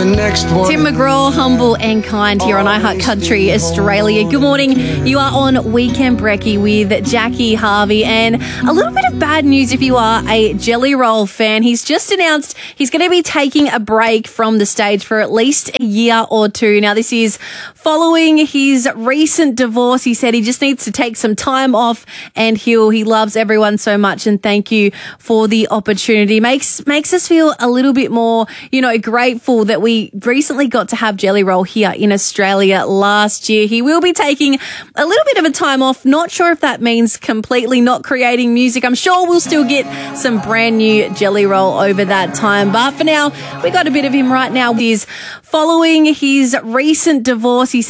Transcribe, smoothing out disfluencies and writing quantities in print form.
the next one. Tim McGraw, Humble and Kind here on iHeart Country Australia. Good morning. You are on Weekend Brekkie with Jackie Harvey, and a little bit of bad news if you are a Jelly Roll fan. He's just announced he's going to be taking a break from the stage for at least a year or two. Now, this is following his recent divorce. He said he just needs to take some time off and heal. He loves everyone so much, and thank you for the opportunity. Makes us feel a little bit more, grateful that we recently got to have Jelly Roll here in Australia last year. He will be taking a little bit of a time off. Not sure if that means completely not creating music. I'm sure we'll still get some brand new Jelly Roll over that time. But for now, we got a bit of him right now. He's following his recent divorce. He